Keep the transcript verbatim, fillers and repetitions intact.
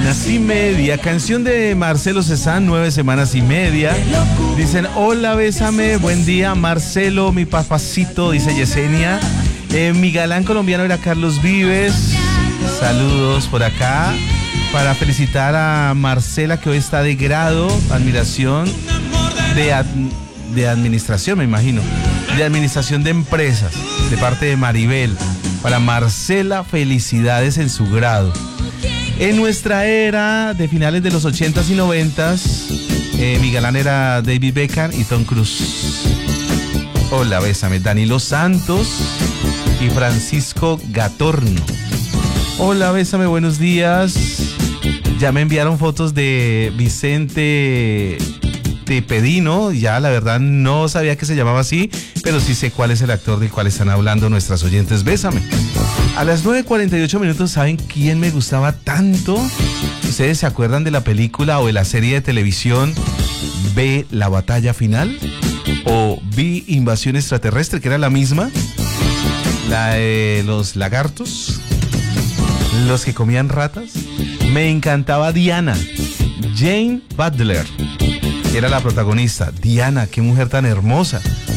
semanas y media. Canción de Marcelo Cezanne, nueve semanas y media. Dicen, hola, bésame, buen día, Marcelo, mi papacito, dice Yesenia. Eh, mi galán colombiano era Carlos Vives. Saludos por acá. Para felicitar a Marcela, que hoy está de grado, admiración de, ad, de administración, me imagino, de administración de empresas, de parte de Maribel. Para Marcela, felicidades en su grado. En nuestra era de finales de los ochentas y noventas, eh, mi galán era David Beckham y Tom Cruise. Hola, bésame, Danilo Santos y Francisco Gatorno. Hola, bésame, buenos días. Ya me enviaron fotos de Vicente Tepedino. Ya la verdad no sabía que se llamaba así, pero sí sé cuál es el actor del cual están hablando nuestras oyentes. Bésame. A las nueve cuarenta y ocho minutos, ¿saben quién me gustaba tanto? ¿Ustedes se acuerdan de la película o de la serie de televisión Ve la batalla final? ¿O Vi invasión extraterrestre, que era la misma? La de los lagartos, los que comían ratas. Me encantaba Diana, Jane Butler, era la protagonista. Diana, qué mujer tan hermosa.